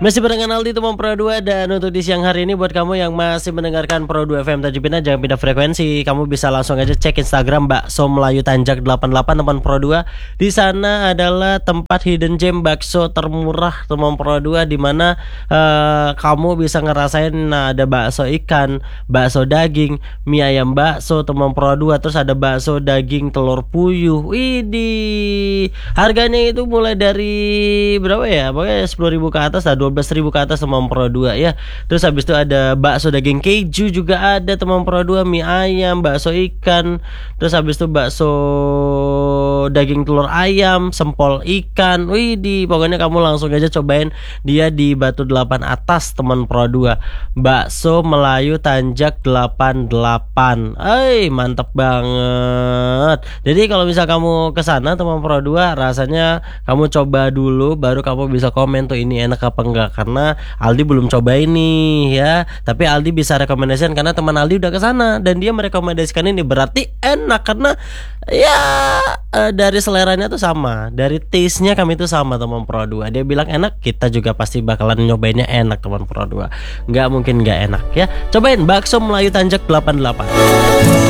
Masih barengan Aldi teman Pro 2. Dan untuk di siang hari ini buat kamu yang masih mendengarkan Pro 2 FM Tanjung Pinang, jangan pindah frekuensi. Kamu bisa langsung aja cek Instagram Bakso Melayu Tanjak 88 teman Pro 2. Di sana adalah tempat hidden gem bakso termurah teman Pro 2, di mana kamu bisa ngerasain ada bakso ikan, bakso daging, mie ayam bakso teman Pro 2, terus ada bakso daging telur puyuh. Widih. Harganya itu mulai dari berapa ya? Pokoknya 10.000 ke atas lah, 12.000 ke atas teman Pro 2 ya. Terus habis itu ada bakso daging keju juga ada teman Pro 2, mie ayam, bakso ikan. Terus habis itu bakso daging telur ayam, sempol ikan. Widih, pokoknya kamu langsung aja cobain dia di Batu 8 atas teman Pro 2. Bakso Melayu Tanjak 88. Mantap banget. Jadi kalau misal kamu ke sana teman Pro 2, rasanya kamu coba dulu baru kamu bisa komen tuh ini enak apa enggak, karena Aldi belum coba ini ya. Tapi Aldi bisa rekomendasikan karena teman Aldi udah ke sana dan dia merekomendasikan ini, berarti enak karena ya dari seleranya tuh sama, dari taste-nya kami tuh sama teman Pro 2. Dia bilang enak, kita juga pasti bakalan nyobainnya enak teman Pro 2. Nggak mungkin nggak enak ya. Cobain Bakso Melayu Tanjak 88.